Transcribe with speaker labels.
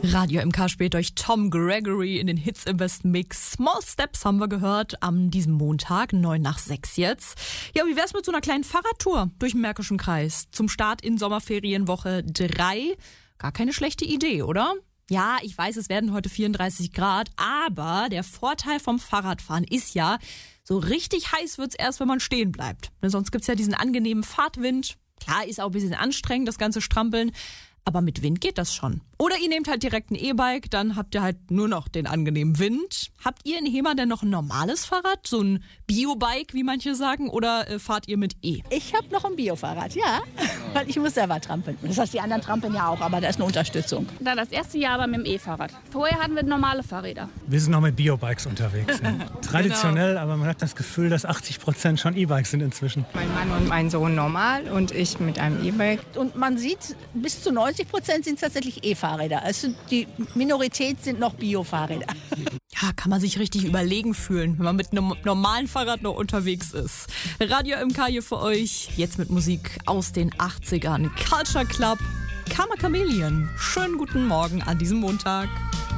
Speaker 1: Radio MK spielt durch Tom Gregory in den Hits im besten Mix. Small Steps haben wir gehört an diesem Montag, 5:09 jetzt. Ja, wie wär's mit so einer kleinen Fahrradtour durch den Märkischen Kreis? Zum Start in Sommerferienwoche 3. Gar keine schlechte Idee, oder? Ja, ich weiß, es werden heute 34 Grad, aber der Vorteil vom Fahrradfahren ist ja, so richtig heiß wird's erst, wenn man stehen bleibt. Sonst gibt's ja diesen angenehmen Fahrtwind. Klar, ist auch ein bisschen anstrengend, das ganze Strampeln. Aber mit Wind geht das schon. Oder ihr nehmt halt direkt ein E-Bike, dann habt ihr halt nur noch den angenehmen Wind. Habt ihr in Hema denn noch ein normales Fahrrad? So ein Bio-Bike, wie manche sagen? Oder fahrt ihr mit E?
Speaker 2: Ich habe noch ein Bio-Fahrrad, ja. Weil ich muss selber trampeln. Das heißt, die anderen trampeln ja auch, aber da ist eine Unterstützung.
Speaker 3: Da das erste Jahr aber mit dem E-Fahrrad. Vorher hatten wir normale Fahrräder.
Speaker 4: Wir sind noch mit Biobikes unterwegs. Ja. Traditionell, aber man hat das Gefühl, dass 80% schon E-Bikes sind inzwischen.
Speaker 5: Mein Mann und mein Sohn normal und ich mit einem E-Bike.
Speaker 2: Und man sieht, bis zu 90% sind tatsächlich E-Fahrräder. Also die Minorität sind noch Bio-Fahrräder.
Speaker 1: Ja, kann man sich richtig überlegen fühlen, wenn man mit einem normalen Fahrrad noch unterwegs ist. Radio MK hier für euch, jetzt mit Musik aus den 80ern. Culture Club, Karma Chameleon. Schönen guten Morgen an diesem Montag.